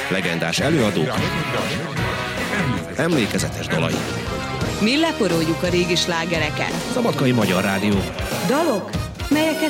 legendás előadók, emlékezetes dalai. Mi leporoljuk a régi slágereket. Szabadkai Magyar Rádió. Dalok, melyeket